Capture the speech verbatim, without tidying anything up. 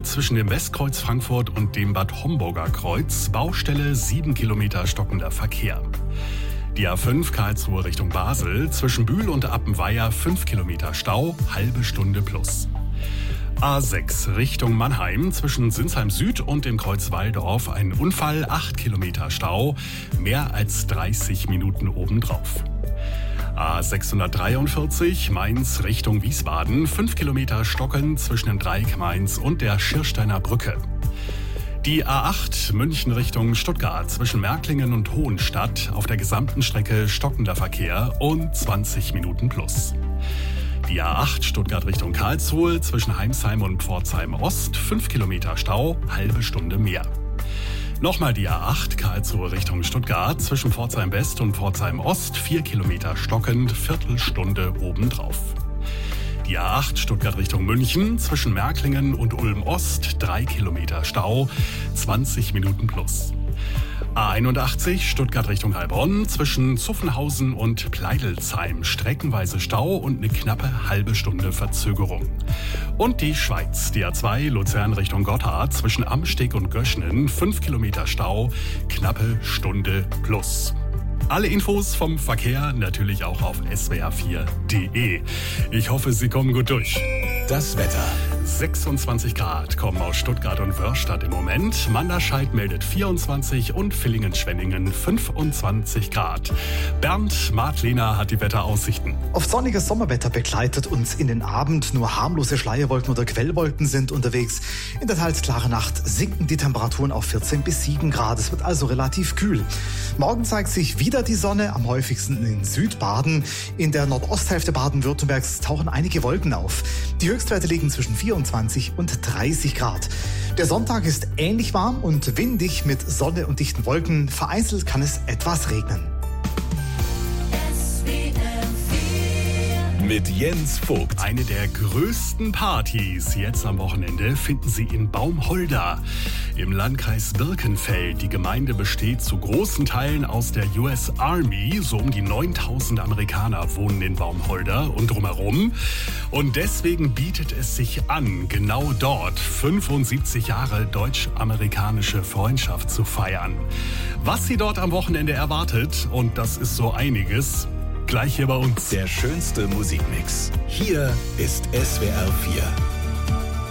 zwischen dem Westkreuz Frankfurt und dem Bad Homburger Kreuz. Baustelle, sieben Kilometer stockender Verkehr. Die A fünf Karlsruhe Richtung Basel, zwischen Bühl und Appenweier fünf Kilometer Stau, halbe Stunde plus. A sechs Richtung Mannheim, zwischen Sinsheim Süd und dem Kreuz Walldorf ein Unfall, acht Kilometer Stau, mehr als dreißig Minuten obendrauf. A sechshundertdreiundvierzig Mainz Richtung Wiesbaden, fünf Kilometer Stocken zwischen dem Dreieck Mainz und der Schiersteiner Brücke. Die A acht München Richtung Stuttgart zwischen Märklingen und Hohenstadt, auf der gesamten Strecke stockender Verkehr und zwanzig Minuten plus. Die A acht Stuttgart Richtung Karlsruhe zwischen Heimsheim und Pforzheim Ost, fünf Kilometer Stau, halbe Stunde mehr. Nochmal die A acht Karlsruhe Richtung Stuttgart zwischen Pforzheim West und Pforzheim Ost, vier Kilometer stockend, Viertelstunde obendrauf. Die A acht Stuttgart Richtung München zwischen Märklingen und Ulm Ost, drei Kilometer Stau, zwanzig Minuten plus. A einundachtzig Stuttgart Richtung Heilbronn zwischen Zuffenhausen und Pleidelsheim, streckenweise Stau und eine knappe halbe Stunde Verzögerung. Und die Schweiz, die A zwei Luzern Richtung Gotthard zwischen Amsteg und Göschnen, fünf Kilometer Stau, knappe Stunde plus. Alle Infos vom Verkehr natürlich auch auf S W R vier Punkt de. Ich hoffe, Sie kommen gut durch. Das Wetter. sechsundzwanzig Grad kommen aus Stuttgart und Wörrstadt im Moment. Manderscheid meldet vierundzwanzig und Villingen-Schwenningen fünfundzwanzig Grad. Bernd Martlehner hat die Wetteraussichten. Oft sonniges Sommerwetter begleitet uns in den Abend. Nur harmlose Schleierwolken oder Quellwolken sind unterwegs. In der teils klaren Nacht sinken die Temperaturen auf vierzehn bis sieben Grad. Es wird also relativ kühl. Morgen zeigt sich wieder die Sonne, am häufigsten in Südbaden. In der Nordosthälfte Baden-Württembergs tauchen einige Wolken auf. Die Höchstwerte liegen zwischen vierundzwanzig und dreißig Grad. Der Sonntag ist ähnlich warm und windig mit Sonne und dichten Wolken. Vereinzelt kann es etwas regnen. Mit Jens Vogt. Eine der größten Partys jetzt am Wochenende finden Sie in Baumholder im Landkreis Birkenfeld. Die Gemeinde besteht zu großen Teilen aus der U S Army. So um die neuntausend Amerikaner wohnen in Baumholder und drumherum. Und deswegen bietet es sich an, genau dort fünfundsiebzig Jahre deutsch-amerikanische Freundschaft zu feiern. Was Sie dort am Wochenende erwartet, und das ist so einiges, gleich hier bei uns. Der schönste Musikmix. Hier ist S W R vier.